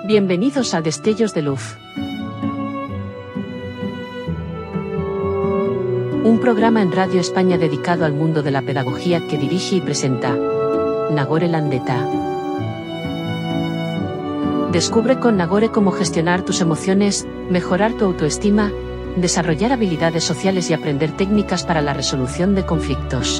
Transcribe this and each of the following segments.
Bienvenidos a Destellos de Luz. Un programa en Radio España dedicado al mundo de la pedagogía que dirige y presenta Nagore Landeta. Descubre con Nagore cómo gestionar tus emociones, mejorar tu autoestima, desarrollar habilidades sociales y aprender técnicas para la resolución de conflictos.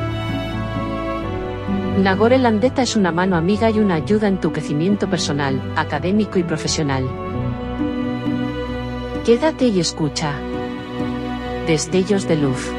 Nagore Landeta es una mano amiga y una ayuda en tu crecimiento personal, académico y profesional. Quédate y escucha. Destellos de Luz.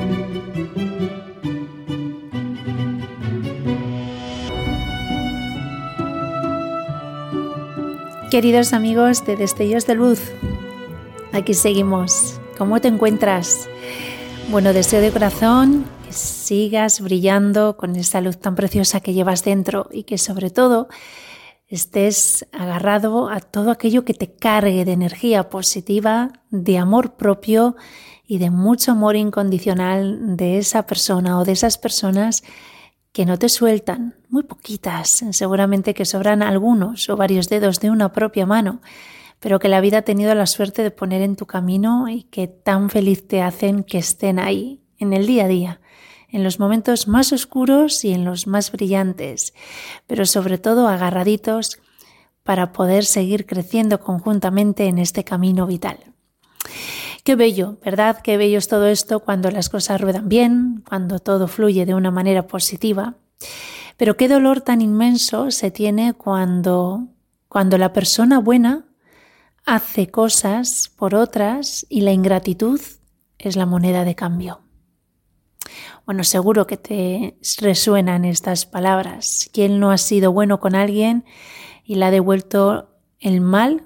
Queridos amigos de Destellos de Luz, aquí seguimos. ¿Cómo te encuentras? Bueno, deseo de corazón que sigas brillando con esa luz tan preciosa que llevas dentro y que sobre todo estés agarrado a todo aquello que te cargue de energía positiva, de amor propio y de mucho amor incondicional de esa persona o de esas personas que no te sueltan, muy poquitas, seguramente que sobran algunos o varios dedos de una propia mano, pero que la vida ha tenido la suerte de poner en tu camino y que tan feliz te hacen que estén ahí, en el día a día, en los momentos más oscuros y en los más brillantes, pero sobre todo agarraditos para poder seguir creciendo conjuntamente en este camino vital. Qué bello, ¿verdad? Qué bello es todo esto cuando las cosas ruedan bien, cuando todo fluye de una manera positiva. Pero qué dolor tan inmenso se tiene cuando la persona buena hace cosas por otras y la ingratitud es la moneda de cambio. Bueno, seguro que te resuenan estas palabras. ¿Quién no ha sido bueno con alguien y le ha devuelto el mal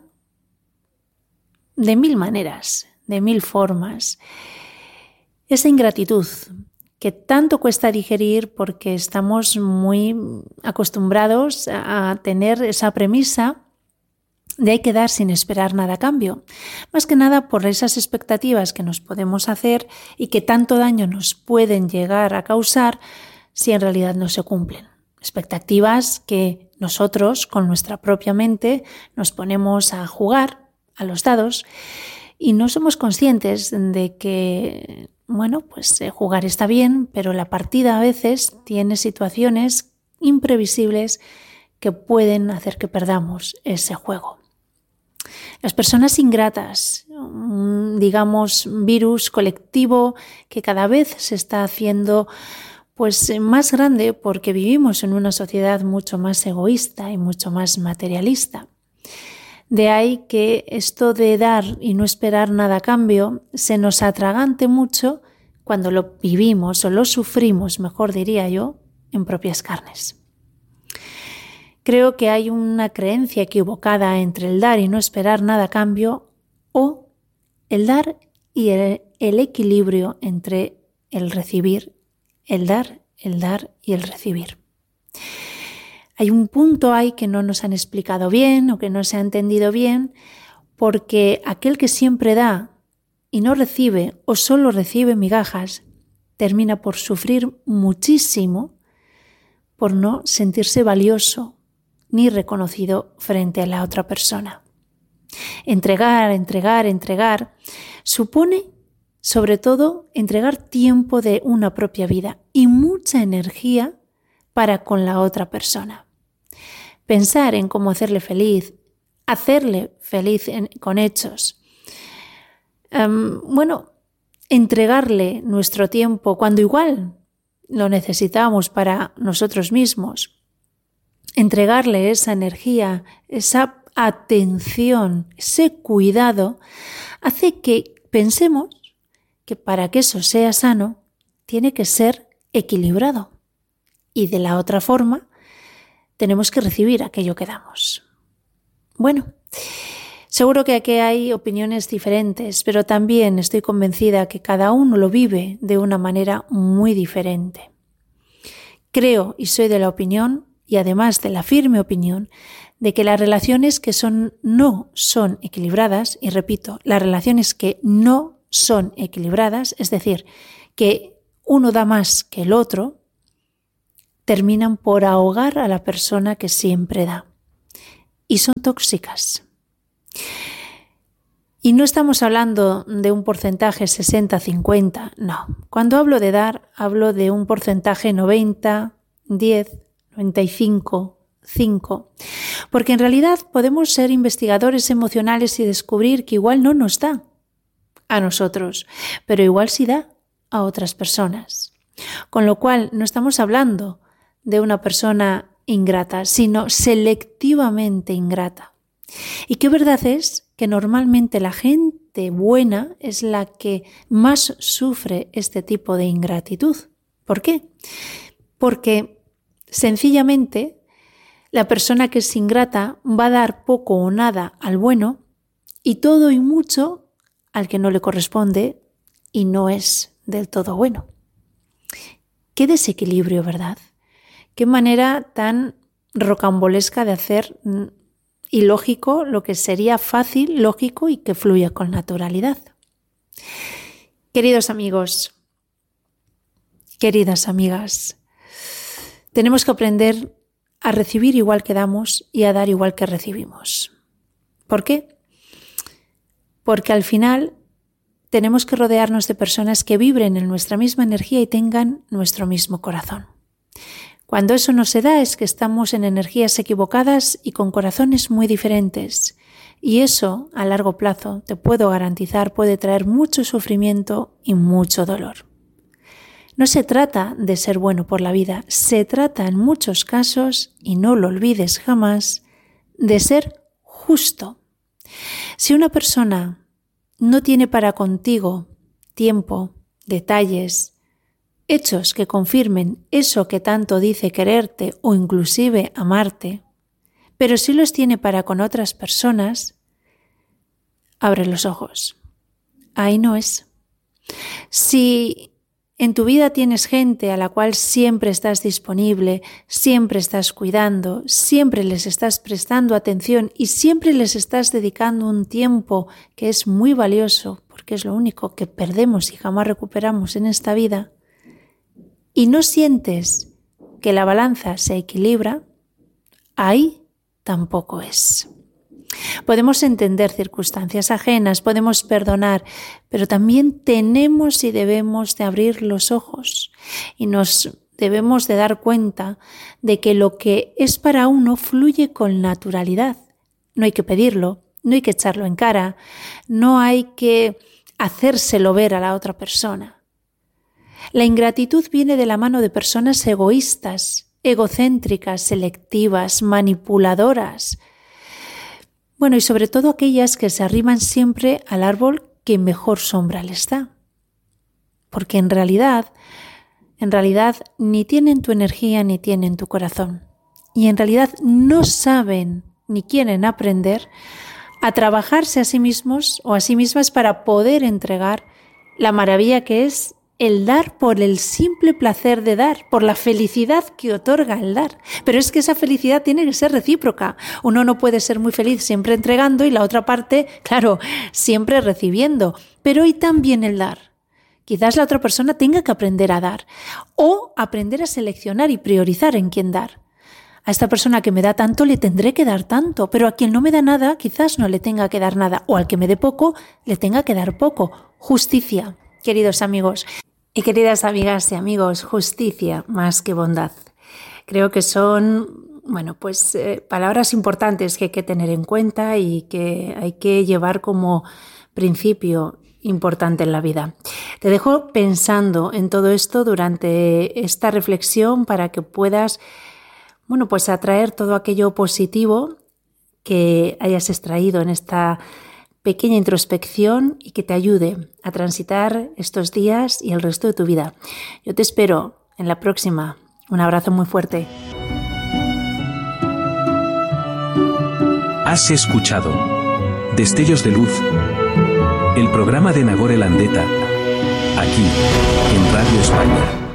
de mil maneras? De mil formas. Esa ingratitud que tanto cuesta digerir porque estamos muy acostumbrados a tener esa premisa de hay que dar sin esperar nada a cambio. Más que nada por esas expectativas que nos podemos hacer y que tanto daño nos pueden llegar a causar si en realidad no se cumplen. Expectativas que nosotros con nuestra propia mente nos ponemos a jugar a los dados y no somos conscientes de que, jugar está bien, pero la partida a veces tiene situaciones imprevisibles que pueden hacer que perdamos ese juego. Las personas ingratas, digamos, virus colectivo que cada vez se está haciendo más grande porque vivimos en una sociedad mucho más egoísta y mucho más materialista. De ahí que esto de dar y no esperar nada a cambio se nos atragante mucho cuando lo vivimos o lo sufrimos, mejor diría yo, en propias carnes. Creo que hay una creencia equivocada entre el dar y no esperar nada a cambio o el dar y el equilibrio entre el recibir, el dar y el recibir. Hay un punto ahí que no nos han explicado bien o que no se ha entendido bien, porque aquel que siempre da y no recibe o solo recibe migajas termina por sufrir muchísimo por no sentirse valioso ni reconocido frente a la otra persona. Entregar supone sobre todo entregar tiempo de una propia vida y mucha energía para con la otra persona. Pensar en cómo hacerle feliz con hechos. Entregarle nuestro tiempo cuando igual lo necesitamos para nosotros mismos. Entregarle esa energía, esa atención, ese cuidado, hace que pensemos que para que eso sea sano, tiene que ser equilibrado. Y de la otra forma, tenemos que recibir aquello que damos. Bueno, seguro que aquí hay opiniones diferentes, pero también estoy convencida que cada uno lo vive de una manera muy diferente. Creo y soy de la opinión, y además de la firme opinión, de que las relaciones que no son equilibradas, y repito, las relaciones que no son equilibradas, es decir, que uno da más que el otro, terminan por ahogar a la persona que siempre da. y son tóxicas. Y no estamos hablando de un porcentaje 60-50, no. Cuando hablo de dar, hablo de un porcentaje 90, 10, 95, 5. Porque en realidad podemos ser investigadores emocionales y descubrir que igual no nos da a nosotros, pero igual sí da a otras personas. Con lo cual no estamos hablando de una persona ingrata, sino selectivamente ingrata. Y qué verdad es que normalmente la gente buena es la que más sufre este tipo de ingratitud. ¿Por qué? Porque sencillamente la persona que es ingrata va a dar poco o nada al bueno y todo y mucho al que no le corresponde y no es del todo bueno. Qué desequilibrio, ¿verdad? Qué manera tan rocambolesca de hacer ilógico lo que sería fácil, lógico y que fluya con naturalidad. Queridos amigos, queridas amigas, tenemos que aprender a recibir igual que damos y a dar igual que recibimos. ¿Por qué? Porque al final tenemos que rodearnos de personas que vibren en nuestra misma energía y tengan nuestro mismo corazón. Cuando eso no se da es que estamos en energías equivocadas y con corazones muy diferentes. Y eso, a largo plazo, te puedo garantizar, puede traer mucho sufrimiento y mucho dolor. No se trata de ser bueno por la vida, se trata en muchos casos, y no lo olvides jamás, de ser justo. Si una persona no tiene para contigo tiempo, detalles, hechos que confirmen eso que tanto dice quererte o inclusive amarte, pero sí los tiene para con otras personas, abre los ojos. Ahí no es. Si en tu vida tienes gente a la cual siempre estás disponible, siempre estás cuidando, siempre les estás prestando atención y siempre les estás dedicando un tiempo que es muy valioso, porque es lo único que perdemos y jamás recuperamos en esta vida, y no sientes que la balanza se equilibra, ahí tampoco es. Podemos entender circunstancias ajenas, podemos perdonar, pero también tenemos y debemos de abrir los ojos y nos debemos de dar cuenta de que lo que es para uno fluye con naturalidad. No hay que pedirlo, no hay que echarlo en cara, no hay que hacérselo ver a la otra persona. La ingratitud viene de la mano de personas egoístas, egocéntricas, selectivas, manipuladoras. Bueno, y sobre todo aquellas que se arriman siempre al árbol que mejor sombra les da. Porque en realidad ni tienen tu energía ni tienen tu corazón. Y en realidad no saben ni quieren aprender a trabajarse a sí mismos o a sí mismas para poder entregar la maravilla que es el dar por el simple placer de dar, por la felicidad que otorga el dar. Pero es que esa felicidad tiene que ser recíproca. Uno no puede ser muy feliz siempre entregando y la otra parte, claro, siempre recibiendo. Pero hoy también el dar. Quizás la otra persona tenga que aprender a dar o aprender a seleccionar y priorizar en quién dar. A esta persona que me da tanto le tendré que dar tanto, pero a quien no me da nada quizás no le tenga que dar nada, o al que me dé poco le tenga que dar poco. Justicia, queridos amigos. Y queridas amigas y amigos, justicia más que bondad. Creo que son, palabras importantes que hay que tener en cuenta y que hay que llevar como principio importante en la vida. Te dejo pensando en todo esto durante esta reflexión para que puedas, atraer todo aquello positivo que hayas extraído en esta pequeña introspección y que te ayude a transitar estos días y el resto de tu vida. Yo te espero en la próxima. Un abrazo muy fuerte. Has escuchado Destellos de Luz, el programa de Nagore Landeta, aquí en Radio España.